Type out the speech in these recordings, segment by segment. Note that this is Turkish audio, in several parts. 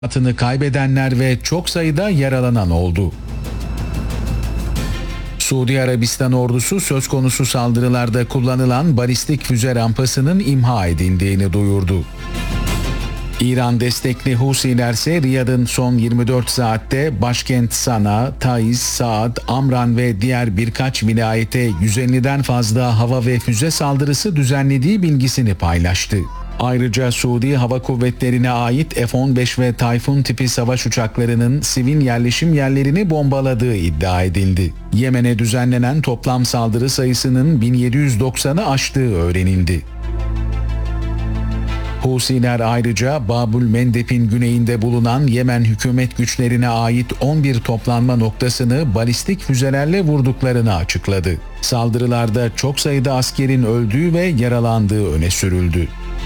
hayatını kaybedenler ve çok sayıda yaralanan oldu. Suudi Arabistan ordusu söz konusu saldırılarda kullanılan balistik füze rampasının imha edildiğini duyurdu. İran destekli Husiler ise Riyad'ın son 24 saatte başkent Sana, Taiz, Saad, Amran ve diğer birkaç vilayete 150'den fazla hava ve füze saldırısı düzenlediği bilgisini paylaştı. Ayrıca Suudi Hava Kuvvetleri'ne ait F-15 ve Tayfun tipi savaş uçaklarının sivil yerleşim yerlerini bombaladığı iddia edildi. Yemen'e düzenlenen toplam saldırı sayısının 1790'ı aştığı öğrenildi. Husiler ayrıca Babül Mendeb'in güneyinde bulunan Yemen hükümet güçlerine ait 11 toplanma noktasını balistik füzelerle vurduklarını açıkladı. Saldırılarda çok sayıda askerin öldüğü ve yaralandığı öne sürüldü.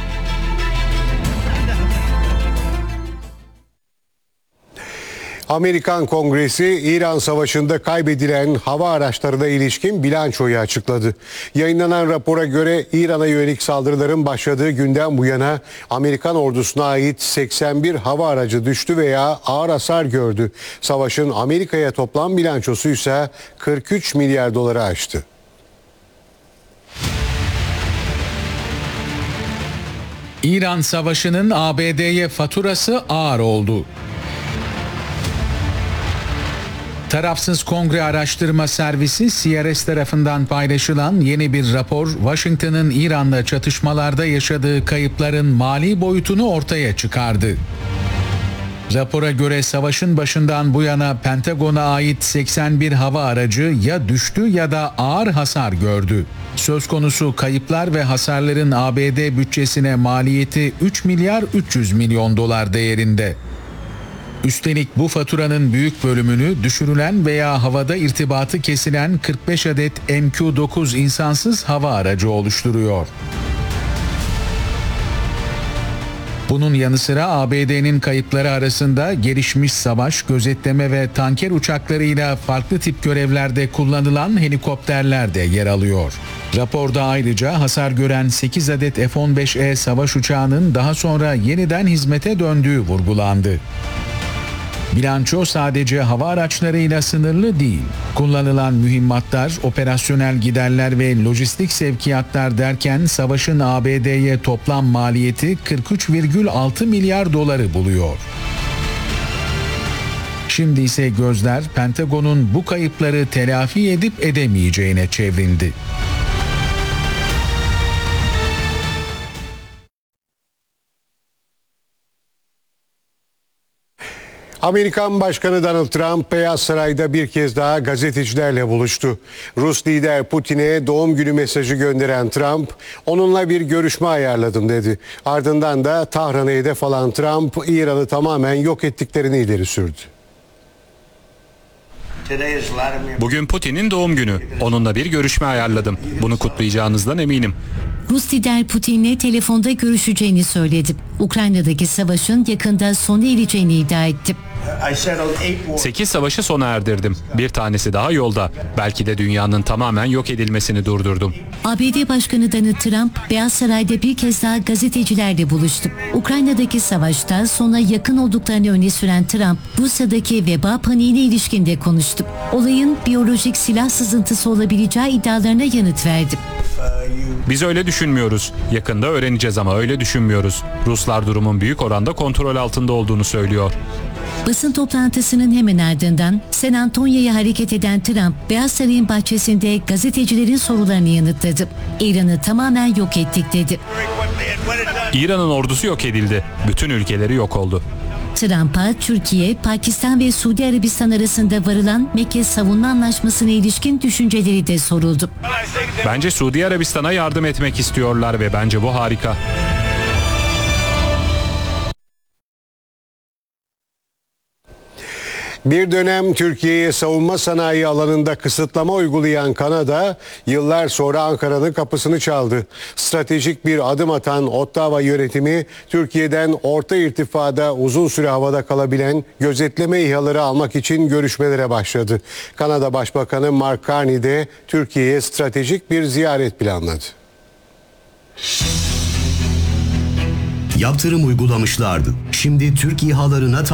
Amerikan Kongresi, İran Savaşı'nda kaybedilen hava araçlarına ilişkin bilançoyu açıkladı. Yayınlanan rapora göre İran'a yönelik saldırıların başladığı günden bu yana Amerikan ordusuna ait 81 hava aracı düştü veya ağır hasar gördü. Savaşın Amerika'ya toplam bilançosu ise 43 milyar doları aştı. İran Savaşı'nın ABD'ye faturası ağır oldu. Tarafsız Kongre Araştırma Servisi CRS tarafından paylaşılan yeni bir rapor, Washington'ın İran'la çatışmalarda yaşadığı kayıpların mali boyutunu ortaya çıkardı. Rapora göre savaşın başından bu yana Pentagon'a ait 81 hava aracı ya düştü ya da ağır hasar gördü. Söz konusu kayıplar ve hasarların ABD bütçesine maliyeti 3 milyar 300 milyon dolar değerinde. Üstelik bu faturanın büyük bölümünü düşürülen veya havada irtibatı kesilen 45 adet MQ-9 insansız hava aracı oluşturuyor. Bunun yanı sıra ABD'nin kayıpları arasında gelişmiş savaş, gözetleme ve tanker uçaklarıyla farklı tip görevlerde kullanılan helikopterler de yer alıyor. Raporda ayrıca hasar gören 8 adet F-15E savaş uçağının daha sonra yeniden hizmete döndüğü vurgulandı. Bilanço sadece hava araçlarıyla sınırlı değil. Kullanılan mühimmatlar, operasyonel giderler ve lojistik sevkiyatlar derken savaşın ABD'ye toplam maliyeti 43,6 milyar doları buluyor. Şimdi ise gözler Pentagon'un bu kayıpları telafi edip edemeyeceğine çevrildi. Amerikan Başkanı Donald Trump, Beyaz Saray'da bir kez daha gazetecilerle buluştu. Rus lider Putin'e doğum günü mesajı gönderen Trump, onunla bir görüşme ayarladım dedi. Ardından da Tahran'a hedef alan Trump, İran'ı tamamen yok ettiklerini ileri sürdü. Bugün Putin'in doğum günü. Onunla bir görüşme ayarladım. Bunu kutlayacağınızdan eminim. Rus lider Putin'le telefonda görüşeceğini söyledi. Ukrayna'daki savaşın yakında sona ereceğini iddia etti. 8 savaşı sona erdirdim. Bir tanesi daha yolda. Belki de dünyanın tamamen yok edilmesini durdurdum. ABD Başkanı Donald Trump, Beyaz Saray'da bir kez daha gazetecilerle buluştu. Ukrayna'daki savaşta sona yakın olduklarını öne süren Trump, Rusya'daki veba paniğine ilişkin de konuştu. Olayın biyolojik silah sızıntısı olabileceği iddialarına yanıt verdi. Biz öyle düşünmüyoruz. Yakında öğreneceğiz ama öyle düşünmüyoruz. Ruslar durumun büyük oranda kontrol altında olduğunu söylüyor. Basın toplantısının hemen ardından San Antonio'ya hareket eden Trump, Beyaz Saray'ın bahçesinde gazetecilerin sorularını yanıtladı. İran'ı tamamen yok ettik dedi. İran'ın ordusu yok edildi. Bütün ülkeleri yok oldu. Trump'a Türkiye, Pakistan ve Suudi Arabistan arasında varılan Mekke Savunma Anlaşması'na ilişkin düşünceleri de soruldu. Bence Suudi Arabistan'a yardım etmek istiyorlar ve bence bu harika. Bir dönem Türkiye'ye savunma sanayi alanında kısıtlama uygulayan Kanada, yıllar sonra Ankara'nın kapısını çaldı. Stratejik bir adım atan Ottawa yönetimi, Türkiye'den orta irtifada uzun süre havada kalabilen gözetleme İHA'ları almak için görüşmelere başladı. Kanada Başbakanı Mark Carney de Türkiye'ye stratejik bir ziyaret planladı. yaptırım uygulamışlardı. Şimdi Türk İHA'larına